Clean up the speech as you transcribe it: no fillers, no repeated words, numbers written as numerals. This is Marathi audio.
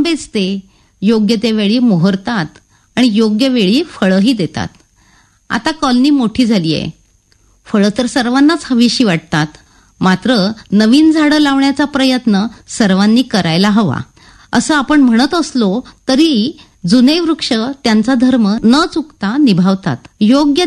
आंबेच ते योग्य ते वेळी मोहरतात आणि योग्य वेळी फळंही देतात. आता कॉलनी मोठी झाली आहे. फळं तर सर्वांनाच हवीशी वाटतात. मात्र नवीन झाडं लावण्याचा प्रयत्न सर्वांनी करायला हवा. असं आपण म्हणत असलो तरी जुने वृक्ष त्यांचा धर्म न चुकता निभावतात. योग्य